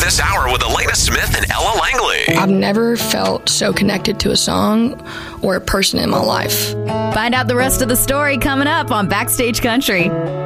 this hour with Elena Smith and Ella Langley. I've never felt so connected to a song or a person in my life. Find out the rest of the story coming up on Backstage Country.